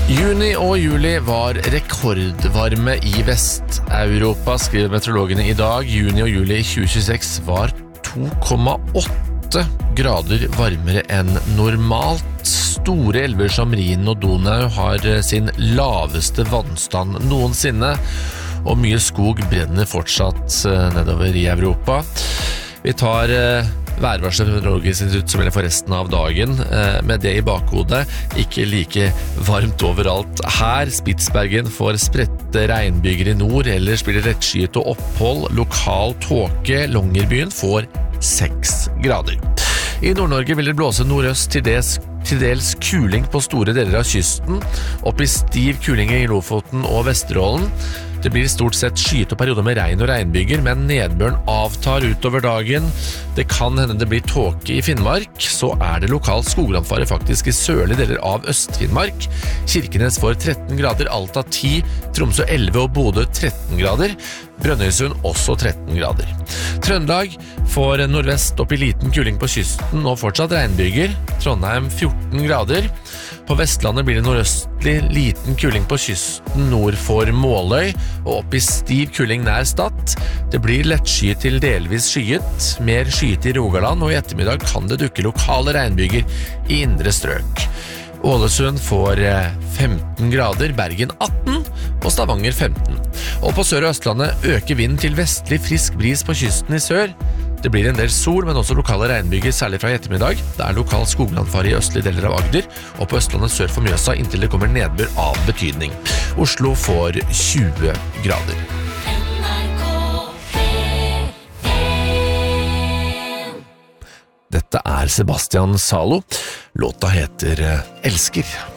Juni og juli var rekordvarme i Vest-Europa, skriver meteorologene i dag. Juni og juli i 2026 var 2,8 grader varmere enn normalt. Store elver som Rhinen og Donau har sin laveste vannstand noensinne, og mye skog brenner fortsatt nedover i Europa. Vi tar værvarsel meteorologisk institutt som gjelder for resten av dagen. Med det i bakhodet, ikke like varmt overalt her. Spitsbergen får spredte regnbyger i nord, ellers blir det rettskyet og opphold. Lokal tåke, Longyearbyen får 6 grader. I Nord-Norge vil det blåse nordøst til dels kuling på store deler av kysten, opp i stiv kuling i Lofoten og Vesterålen. Det blir stort sett skyet og perioder med regn og regnbyger, men nedbøren avtar utover dagen. Det kan hende det blir tåke i Finnmark, så det lokal skogbrannfare faktisk i sørlige deler av Øst-Finnmark. Kirkenes får 13 grader, Alta 10, Tromsø 11 og Bodø 13 grader. Brønnøysund også 13 grader. Trøndelag får nordvest opp i liten kuling på kysten og fortsatt regnbyger. Trondheim 14 grader. På Vestlandet blir det nordøstlig liten kuling på kysten nord for Måløy og opp i stiv kuling nær Stad. Det blir lettskyet til delvis skyet, mer skyet i Rogaland, og i ettermiddag kan det dukke lokale regnbyger i indre strøk. Ålesund får 15 grader, Bergen 18 og Stavanger 15. Og på Sør- og Østlandet øker vinden til vestlig frisk bris på kysten i sør. Det blir en del sol, men også lokale regnbyger, særlig fra i ettermiddag. Det lokal skogbrannfare i østlige deler av Agder, og på Østlandet sør for Mjøsa inntil det kommer nedbør av betydning. Oslo får 20 grader. Dette Sebastian Salo. Låta heter Elsker.